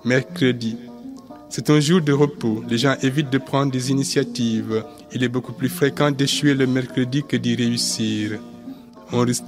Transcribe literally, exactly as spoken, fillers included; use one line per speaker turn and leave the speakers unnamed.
Mercredi. C'est un jour de repos. Les gens évitent de prendre des initiatives. Il est beaucoup plus fréquent d'échouer le mercredi que d'y réussir. On risque